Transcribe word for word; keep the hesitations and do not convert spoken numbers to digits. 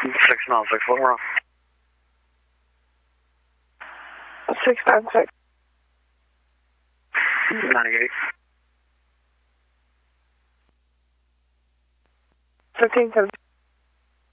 six nine six, what around? six nine six. ninety-eight. fifteen seventeen.